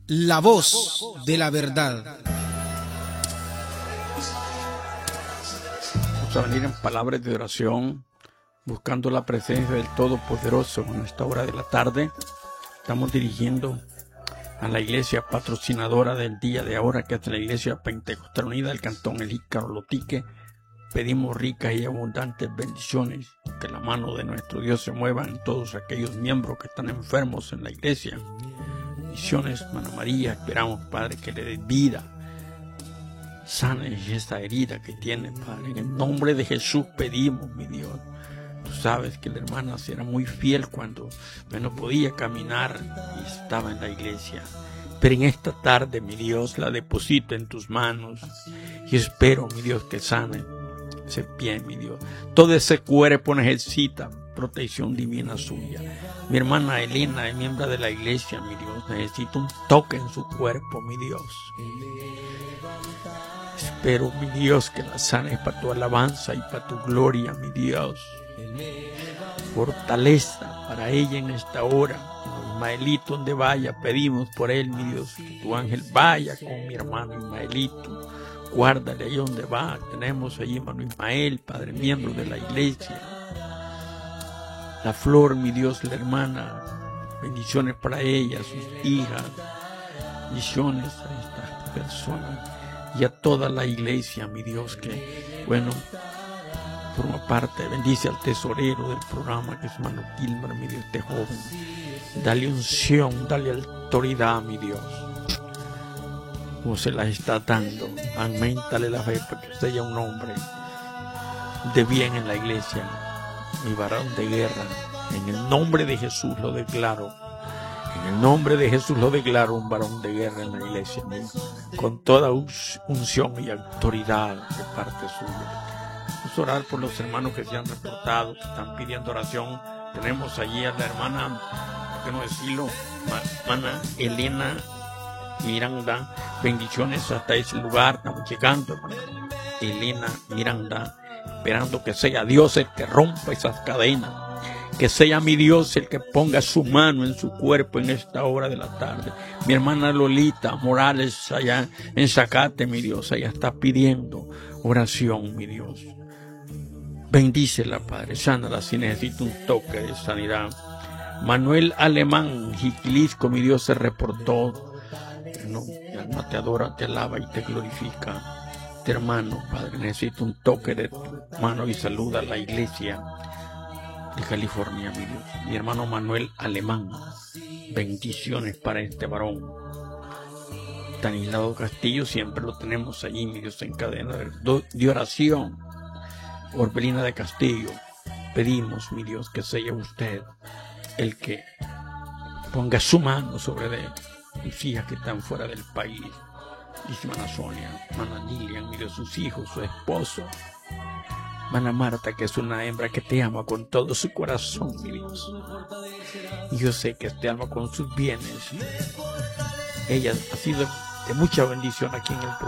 la voz de la verdad. Vamos a venir en palabras de oración, buscando la presencia del Todopoderoso en esta hora de la tarde. Estamos dirigiendo a la iglesia patrocinadora del día de ahora, que es la Iglesia Pentecostal Unida del Cantón El Jícaro Lotique. Pedimos ricas y abundantes bendiciones, que la mano de nuestro Dios se mueva en todos aquellos miembros que están enfermos en la iglesia. Misiones, Mana María, esperamos, Padre, que le dé vida, sane esta herida que tiene, Padre. En el nombre de Jesús pedimos, mi Dios. Tú sabes que la hermana era muy fiel cuando no podía caminar y estaba en la iglesia. Pero en esta tarde, mi Dios, la deposito en tus manos y espero, mi Dios, que sane ese pie, mi Dios. Todo ese cuerpo necesita protección divina suya. Mi hermana Elena es miembro de la iglesia, mi Dios, necesita un toque en su cuerpo, mi Dios. Espero, mi Dios, que la sanes para tu alabanza y para tu gloria, mi Dios. Fortaleza para ella en esta hora. Ismaelito, donde vaya, pedimos por él, mi Dios, que tu ángel vaya con mi hermano Ismaelito. Guárdale ahí donde va. Tenemos allí hermano Ismael, Padre, miembro de la iglesia. La Flor, mi Dios, la hermana, bendiciones para ella, sus hijas, bendiciones a estas personas y a toda la iglesia, mi Dios, que, bueno, forma parte. Bendice al tesorero del programa, que es hermano Gilmer, mi Dios, este joven. Dale unción, dale autoridad, mi Dios, como se la está dando. Aumentale la fe para que sea un hombre de bien en la iglesia, mi varón de guerra. En el nombre de Jesús lo declaro. En el nombre de Jesús lo declaro un varón de guerra en la iglesia, con toda unción y autoridad de parte suya. Vamos a orar por los hermanos que se han reportado, que están pidiendo oración. Tenemos allí a la hermana, ¿por qué no decirlo? Hermana Elena Miranda. Bendiciones hasta ese lugar. Estamos llegando, hermana Elena Miranda, esperando que sea Dios el que rompa esas cadenas, que sea mi Dios el que ponga su mano en su cuerpo en esta hora de la tarde. Mi hermana Lolita Morales allá en Zacate, mi Dios, ella está pidiendo oración, mi Dios. Bendícela, Padre, sánala si necesita un toque de sanidad. Manuel Alemán Jiquilisco, mi Dios, se reportó. No, mi alma te adora, te alaba y te glorifica. Este hermano, Padre, necesita un toque de tu mano y saluda a la iglesia de California, mi Dios. Mi hermano Manuel Alemán, bendiciones para este varón. Stanislao Castillo, siempre lo tenemos allí, mi Dios, en cadena de oración. Orbelina de Castillo, pedimos, mi Dios, que sea usted el que ponga su mano sobre mis hijas que están fuera del país. Dice hermana Sonia, hermana Lilian, mi Dios, sus hijos, su esposo. Hermana Marta, que es una hembra que te ama con todo su corazón, mi Dios. Y yo sé que te ama con sus bienes. Ella ha sido de mucha bendición aquí en el programa.